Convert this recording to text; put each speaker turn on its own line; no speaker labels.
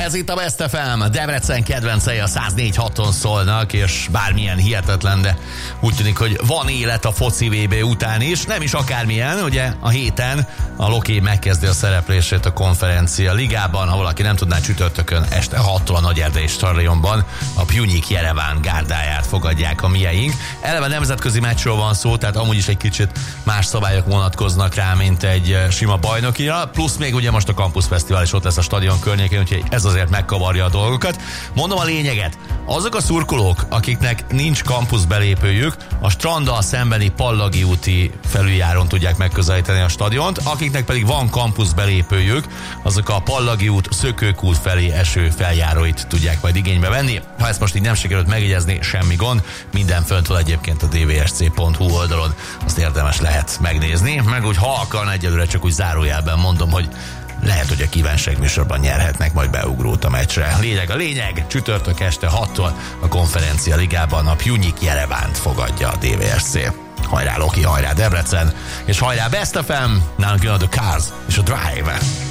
Ez itt a Best FM, Debrecen kedvencei a 104.6-on szólnak, és bármilyen hihetetlen, de úgy tűnik, hogy van élet a foci VB után is, nem is akármilyen, ugye a héten a Loki megkezdi a szereplését a Konferencia Ligában, ha valaki nem tudná, csütörtökön este 6-tól a Nagyerdei stadionban a Pjunik Jereván gárdáját fogadják a mieink. Eleve nemzetközi meccsről van szó, tehát amúgy is egy kicsit más szabályok vonatkoznak rá, mint egy sima bajnokira, plusz még ugye most a Campus Fesztivál is ott lesz a stadion környékén, úgyhogy ez azért megkavarja a dolgokat. Mondom a lényeget, azok a szurkolók, akiknek nincs campus belépőjük, a stranddal szembeni Pallagi úti felüljárón tudják megközelíteni a stadiont, akiknek pedig van campus belépőjük, azok a Pallagi út, Szökők út felé eső feljáróit tudják majd igénybe venni. Ha ezt most így nem sikerült megjegyezni, semmi gond, minden fönt van egyébként a dvsc.hu oldalon, azt érdemes lehet megnézni, meg úgy ha akarna, egyelőre csak úgy zárójelben mondom, hogy lehet, hogy a kívánság műsorban nyerhetnek majd beugrót a meccsre. A lényeg, csütörtök este 6-tól a Konferencia Ligában a Pjunik Jerevánt fogadja a DVSC. Hajrá Loki, hajrá Debrecen, és hajrá Best FM, nálunk jön a The Cars és a Drive.